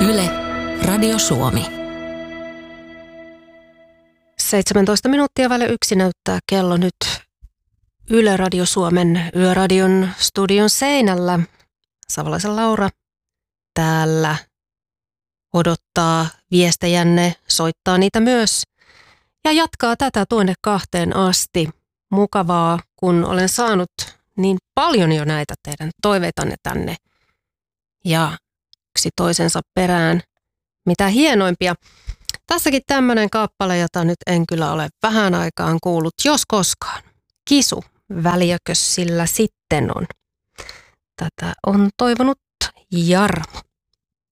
Yle, Radio Suomi. 17 minuuttia vaille 1 näyttää kello nyt Yle Radio Suomen Yöradion studion seinällä. Savolaisen Laura täällä odottaa viestejänne, soittaa niitä myös ja jatkaa tätä tuonne 2 asti. Mukavaa, kun olen saanut niin paljon jo näitä teidän toiveitanne tänne ja yksi toisensa perään. Mitä hienoimpia. Tässäkin tämmöinen kappale, jota nyt en kyllä ole vähän aikaan kuullut, jos koskaan. Kisu, väliäkös sillä sitten on. Tätä on toivonut Jarmo.